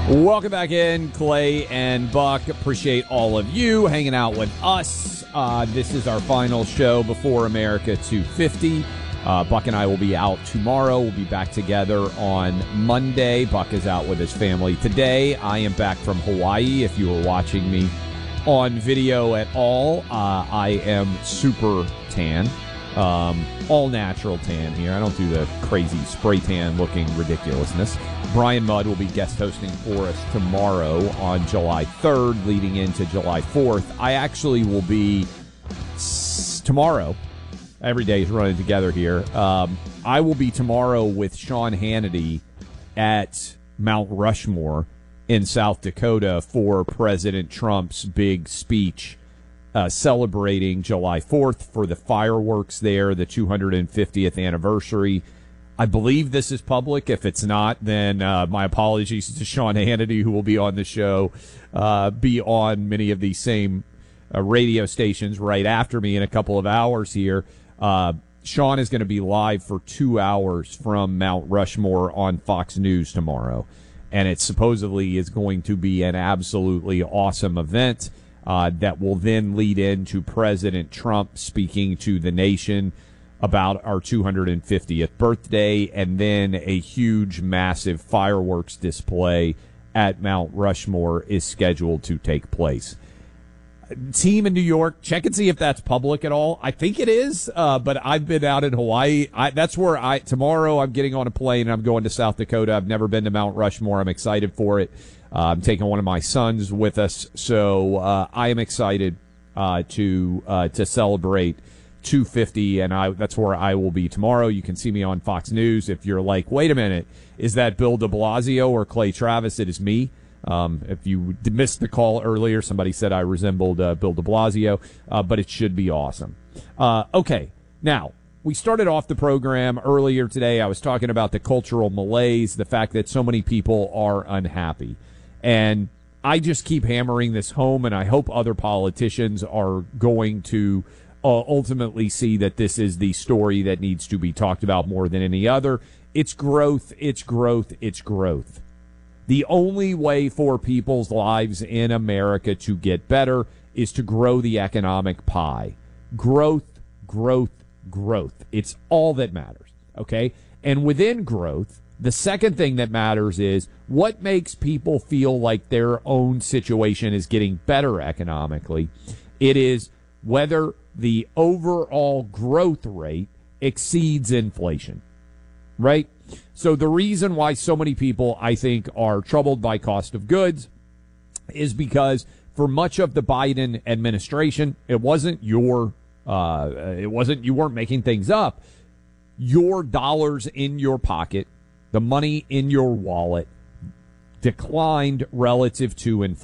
Welcome back in, Clay and Buck. Appreciate all of you hanging out with us. This is our final show before America 250. Buck and I will be out tomorrow. We'll be back together on Monday. Buck is out with his family today. I am back from Hawaii. If you were watching me on video at all, I am super tan. All natural tan here. I don't do the crazy spray tan looking ridiculousness. Brian Mudd will be guest hosting for us tomorrow on July 3rd, leading into July 4th. I actually will be tomorrow. Every day is running together here. I will be tomorrow with Sean Hannity at Mount Rushmore in South Dakota for President Trump's big speech celebrating July 4th for the fireworks there, the 250th anniversary. I believe this is public. If it's not, then my apologies to Sean Hannity, who will be on the show, be on many of these same radio stations right after me in a couple of hours here. Sean is going to be live for 2 hours from Mount Rushmore on Fox News tomorrow, and it supposedly is going to be an absolutely awesome event that will then lead into President Trump speaking to the nation about our 250th birthday, and then a huge, massive fireworks display at Mount Rushmore is scheduled to take place. Team in New York, check and see if that's public at all. I think it is, but I've been out in Hawaii. That's where tomorrow I'm getting on a plane and I'm going to South Dakota. I've never been to Mount Rushmore. I'm excited for it. I'm taking one of my sons with us, so I am excited to celebrate 250, and that's where I will be tomorrow. You can see me on Fox News. If you're like, wait a minute, is that Bill de Blasio or Clay Travis? It is me. If you missed the call earlier, somebody said I resembled Bill de Blasio, but it should be awesome. Okay, now, we started off the program earlier today. I was talking about the cultural malaise, the fact that so many people are unhappy. And I just keep hammering this home, and I hope other politicians are going to ultimately see that this is the story that needs to be talked about more than any other. It's growth, it's growth, it's growth. The only way for people's lives in America to get better is to grow the economic pie. Growth, growth, growth. It's all that matters, okay? And within growth, the second thing that matters is what makes people feel like their own situation is getting better economically. It is whether the overall growth rate exceeds inflation, right? So the reason why so many people, I think, are troubled by cost of goods is because for much of the Biden administration, you weren't making things up. Your dollars in your pocket, the money in your wallet, declined relative to inflation.